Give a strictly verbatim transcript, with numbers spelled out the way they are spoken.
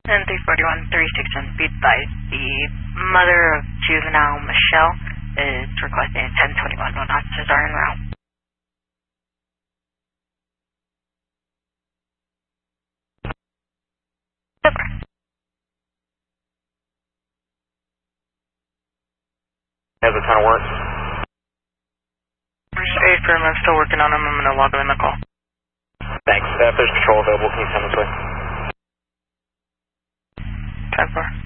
And three forty-one, three sixty-one, be advised, the mother of juvenile Michelle is requesting a ten twenty-one when officers are en route. Super. How's the tunnel work? Eight firm, I'm still working on them. I'm going to log them in the call. Thanks. Uh, if there's patrol available, can you send this way? ten four.